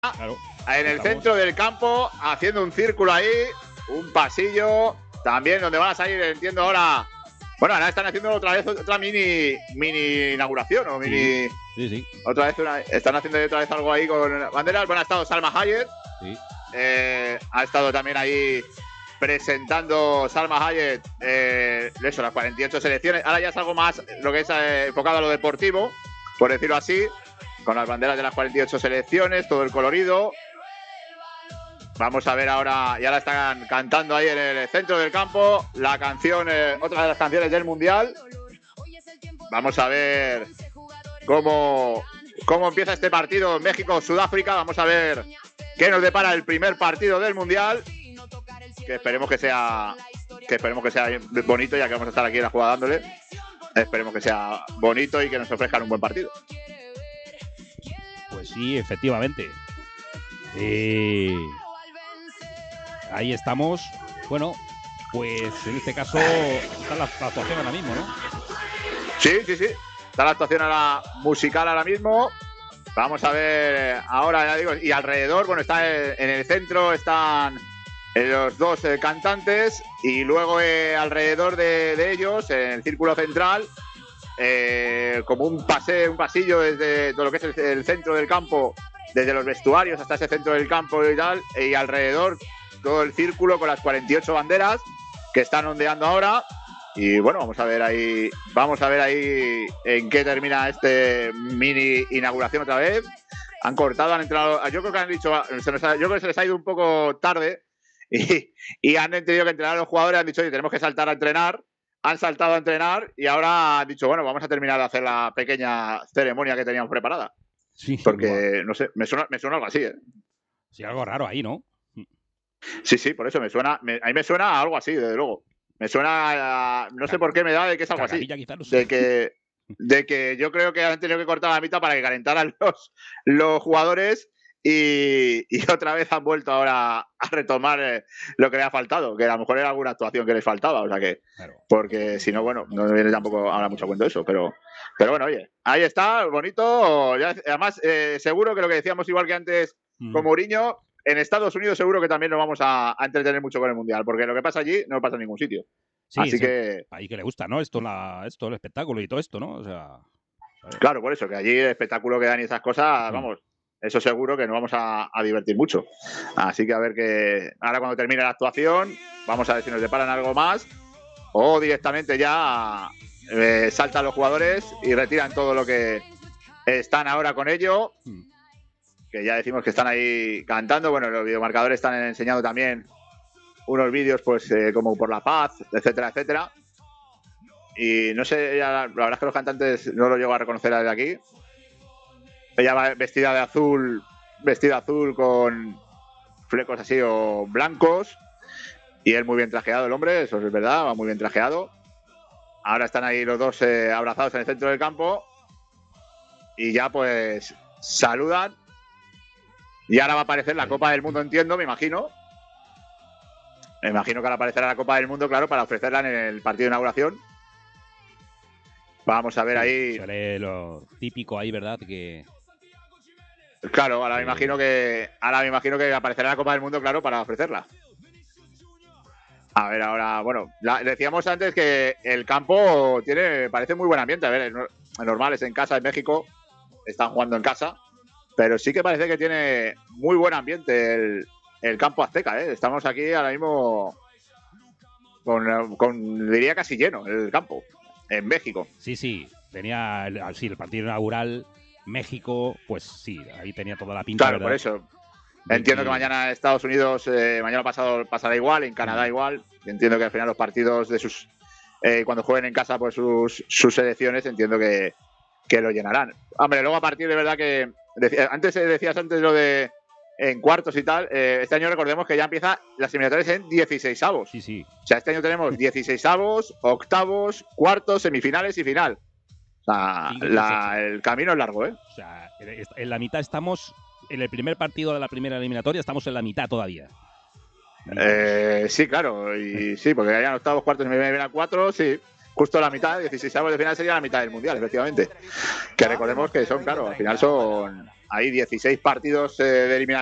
Claro, en el estamos. centro del campo, haciendo un círculo ahí, un pasillo, también donde van a salir, entiendo ahora. Bueno, ahora están haciendo otra vez otra mini inauguración o mini. Sí. Otra vez están haciendo otra vez algo ahí con banderas. Bueno, ha estado Salma Hayek. Sí. Ha estado también ahí presentando Salma Hayek eso, las 48 selecciones. Ahora ya es algo más lo que es enfocado a lo deportivo, por decirlo así, con las banderas de las 48 selecciones, todo el colorido. Vamos a ver ahora, ya la están cantando ahí en el centro del campo, la canción, otra de las canciones del Mundial. Vamos a ver cómo empieza este partido en México-Sudáfrica. Vamos a ver qué nos depara el primer partido del Mundial. Que esperemos que sea bonito, ya que vamos a estar aquí en la jugada dándole. Esperemos que sea bonito y que nos ofrezcan un buen partido. Pues sí, efectivamente. Ahí estamos. Bueno, pues en este caso está la actuación ahora mismo, ¿no? Sí. Está la actuación musical ahora mismo. Vamos a ver ahora, ya digo, y alrededor, bueno, está en el centro, están los dos cantantes y luego alrededor de ellos, en el círculo central, como un pasillo desde todo lo que es el centro del campo, desde los vestuarios hasta ese centro del campo y tal, y alrededor todo el círculo con las 48 banderas que están ondeando ahora. Y bueno, vamos a ver ahí en qué termina este mini inauguración otra vez. Han cortado, han entrado, yo creo que han dicho, yo creo que se les ha ido un poco tarde y han tenido que entrenar a los jugadores, han dicho, oye, tenemos que saltar a entrenar. Han saltado a entrenar y ahora han dicho, bueno, vamos a terminar de hacer la pequeña ceremonia que teníamos preparada. Sí. Porque, no sé, me suena algo así, ¿eh? Sí, algo raro ahí, ¿no? Sí, por eso a mí me suena a algo así, desde luego. Me suena, no sé por qué me da de que es algo así. No sé. De que yo creo que han tenido que cortar la mitad para que calentaran los jugadores y otra vez han vuelto ahora a retomar lo que les ha faltado, que a lo mejor era alguna actuación que les faltaba, o sea que, claro. Porque si no, bueno, no me viene tampoco ahora mucho cuento eso, pero bueno, oye, ahí está, bonito, además seguro que lo que decíamos igual que antes con Mourinho, en Estados Unidos seguro que también nos vamos a entretener mucho con el Mundial, porque lo que pasa allí no pasa en ningún sitio. Sí, así que ahí que le gusta, ¿no? Esto, el espectáculo y todo esto, ¿no? O sea, claro, por eso, que allí el espectáculo que dan y esas cosas, vamos, eso seguro que nos vamos a divertir mucho. Así que a ver que ahora cuando termine la actuación, vamos a ver si nos deparan algo más o directamente ya saltan los jugadores y retiran todo lo que están ahora con ello. Que ya decimos que están ahí cantando. Bueno, los videomarcadores están enseñando también unos vídeos, pues, como por la paz, etcétera, etcétera. Y no sé, la verdad es que los cantantes no lo llego a reconocer desde aquí. Ella va vestida de azul con flecos así o blancos. Y él muy bien trajeado, el hombre, eso es verdad, va muy bien trajeado. Ahora están ahí los dos abrazados en el centro del campo. Y ya pues saludan. Y ahora va a aparecer la Copa del Mundo, entiendo, me imagino. Me imagino que ahora aparecerá la Copa del Mundo, claro, para ofrecerla en el partido de inauguración. Vamos a ver ahí. Sale lo típico ahí, ¿verdad? Que claro, ahora me imagino que aparecerá la Copa del Mundo, claro, para ofrecerla. A ver, ahora, bueno, decíamos antes que el campo parece muy buen ambiente. A ver, es normal, es en casa, en México, están jugando en casa, pero sí que parece que tiene muy buen ambiente el campo azteca, ¿eh? Estamos aquí ahora mismo diría casi lleno el campo, en México. Sí, tenía el partido inaugural, México, pues sí, ahí tenía toda la pinta. Claro, ¿verdad? Por eso. Entiendo que mañana Estados Unidos, mañana pasado pasará igual, en Canadá igual. Entiendo que al final los partidos de sus cuando jueguen en casa pues sus selecciones, entiendo que lo llenarán. Hombre, luego a partir de verdad que decías antes lo de en cuartos y tal, este año recordemos que ya empieza las eliminatorias en 16avos. Sí. O sea, este año tenemos 16avos, octavos, cuartos, semifinales y final. O sea, el camino es largo, ¿eh? O sea, en la mitad estamos. En el primer partido de la primera eliminatoria estamos en la mitad todavía. Sí, claro. Y sí, porque hayan octavos, cuartos y semifinales, cuatro, sí. Justo la mitad, 16avos de final sería la mitad del Mundial, efectivamente. Que recordemos que son, claro, al final son hay 16 partidos de eliminación